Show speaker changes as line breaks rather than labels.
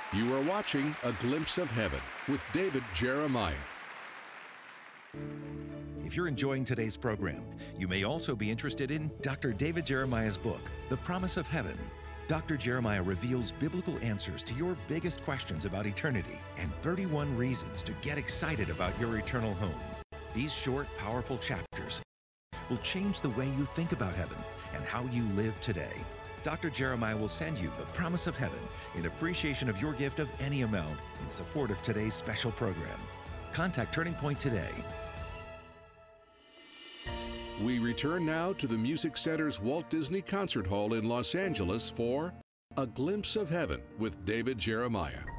You are watching A Glimpse of Heaven with David Jeremiah.
If you're enjoying today's program, you may also be interested in Dr. David Jeremiah's book, The Promise of Heaven. Dr. Jeremiah reveals biblical answers to your biggest questions about eternity and 31 reasons to get excited about your eternal home. These short, powerful chapters will change the way you think about heaven and how you live today. Dr. Jeremiah will send you The Promise of Heaven in appreciation of your gift of any amount in support of today's special program. Contact Turning Point today.
We return now to the Music Center's Walt Disney Concert Hall in Los Angeles for A Glimpse of Heaven with David Jeremiah.